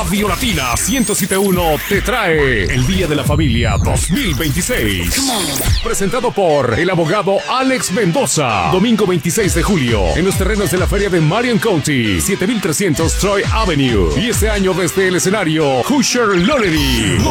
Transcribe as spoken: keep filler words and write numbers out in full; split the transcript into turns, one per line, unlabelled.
Radio Latina ciento siete punto uno te trae el Día de la Familia dos mil veintiséis. Presentado por el abogado Alex Mendoza. Domingo veintiséis de julio en los terrenos de la feria de Marion County, siete mil trescientos Troy Avenue. Y este año desde el escenario Hoosier Lottery.